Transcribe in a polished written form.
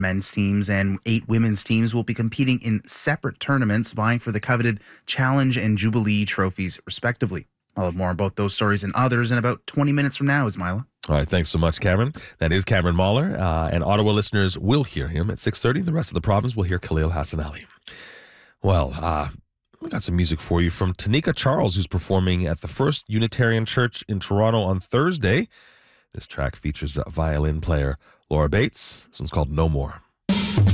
Men's teams and 8 women's teams will be competing in separate tournaments, vying for the coveted Challenge and Jubilee trophies, respectively. I'll have more about those stories and others in about 20 minutes from now, Ismaila. All right, thanks so much, Cameron. That is Cameron Mahler, and Ottawa listeners will hear him at 6:30. The rest of the province will hear Khalil Hassan Ali. Well, we got some music for you from Tanika Charles, who's performing at the First Unitarian Church in Toronto on Thursday. This track features violin player Laura Bates. This one's called No More.